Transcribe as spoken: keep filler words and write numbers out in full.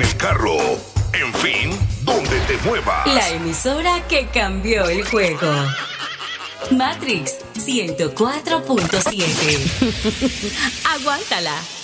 el carro, en fin, donde te muevas. La emisora que cambió el juego. Matrix ciento cuatro punto siete. Aguántala.